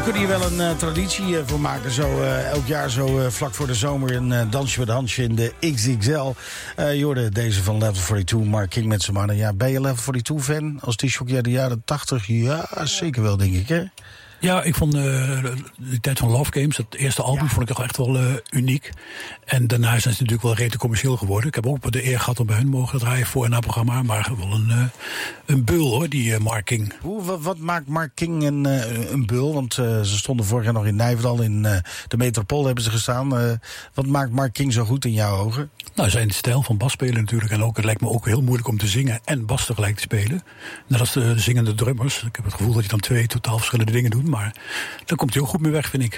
kunnen hier wel een traditie voor maken. Zo elk jaar zo vlak voor de zomer een dansje met Hansje in de XXL. Je hoorde deze van Level 42, Mark King met zijn mannen. Ja, ben je Level 42 fan? Als die shock de jaren 80? Ja, zeker wel, denk ik, hè? Ja, ik vond de tijd van Love Games, het eerste album, vond ik toch echt wel uniek. En daarna zijn ze natuurlijk wel redelijk commercieel geworden. Ik heb ook de eer gehad om bij hun mogen draaien voor en na programma. Maar wel een beul hoor, die Mark King. Wat maakt Mark King een beul? Want ze stonden vorig jaar nog in Nijverdal, in de Metropool hebben ze gestaan. Wat maakt Mark King zo goed in jouw ogen? Nou, zijn stijl van basspelen natuurlijk. En ook, het lijkt me ook heel moeilijk om te zingen en bas tegelijk te spelen. Net als de zingende drummers. Ik heb het gevoel dat je dan twee totaal verschillende dingen doet. Maar daar komt hij ook goed mee weg, vind ik.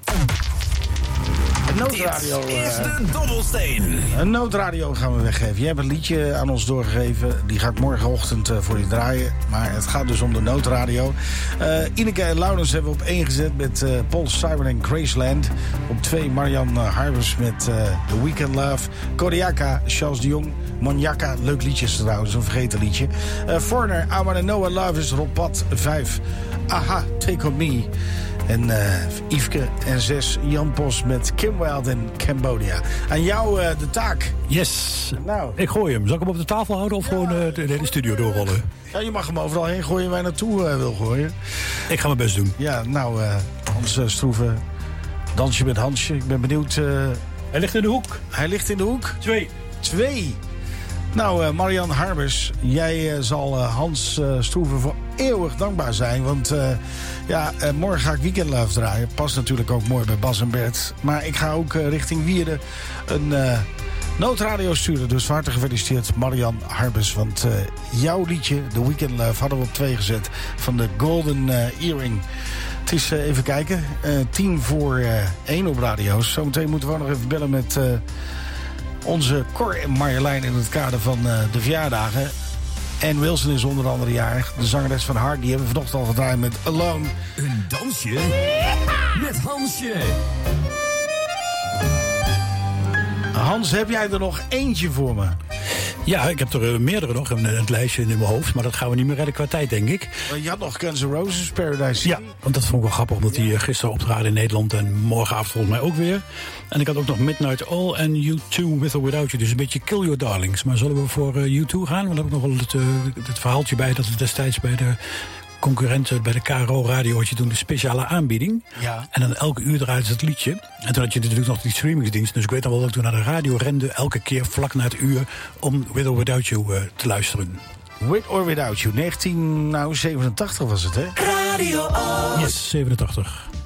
Een noodradio. Dit is de Dobbelsteen. Een noodradio gaan we weggeven. Je hebt een liedje aan ons doorgegeven. Die ga ik morgenochtend voor je draaien. Maar het gaat dus om de noodradio. Ineke en Laurens hebben we op 1 gezet met Paul Simon en Graceland. Op 2 Marian Harbers met The Weekend Love. Kodiaka, Charles de Jong. Monjaka, leuk liedje trouwens, een vergeten liedje. Foreigner, I Wanna Know What Love is Rob Pad. 5, Aha, Take On Me. En Yveske en 6, Jan Pos met Kim Wilde en Cambodia. Aan jou de taak. Yes. Nou. Ik gooi hem. Zal ik hem op de tafel houden of gewoon de hele studio doorrollen? Ja, je mag hem overal heen gooien waar je naartoe wil gooien. Ik ga mijn best doen. Ja, nou, Hans Stroeven, dansje met Hansje. Ik ben benieuwd. Hij ligt in de hoek. Hij ligt in de hoek? 2. Nou, Marian Harbers, jij zal Hans Stroeven voor eeuwig dankbaar zijn. Want morgen ga ik Weekend Love draaien. Past natuurlijk ook mooi bij Bas en Bert. Maar ik ga ook richting Wierde een noodradio sturen. Dus van harte gefeliciteerd, Marian Harbers. Want jouw liedje, The Weekend Love, hadden we op 2 gezet. Van de Golden Earring. Het is, even kijken, 1:10 op radio's. Zometeen moeten we ook nog even bellen met onze Cor en Marjolein in het kader van de verjaardagen. En Wilson is onder andere jarig. De zangeres van Hard, die hebben we vanochtend al gedraaid met Alone. Een dansje met Hansje. Hans, heb jij er nog eentje voor me? Ja, ik heb er meerdere nog in het lijstje in mijn hoofd. Maar dat gaan we niet meer redden qua tijd, denk ik. Je had nog Guns N' Roses, Paradise City. Ja, want dat vond ik wel grappig, omdat die gisteren optraden in Nederland. En morgenavond volgens mij ook weer. En ik had ook nog Midnight All en U2 With or Without You. Dus een beetje Kill Your Darlings. Maar zullen we voor U2 gaan? Want dan heb ik nog wel het verhaaltje bij dat het destijds bij de concurrenten bij de KRO Radio had je toen de speciale aanbieding. Ja. En dan elke uur draaide ze het liedje. En toen had je natuurlijk nog die streamingsdienst. Dus ik weet nog wel dat ik toen naar de radio rende, elke keer vlak na het uur, om With or Without You te luisteren. With or Without You, 1987 was het, hè? Radio. Yes, 87.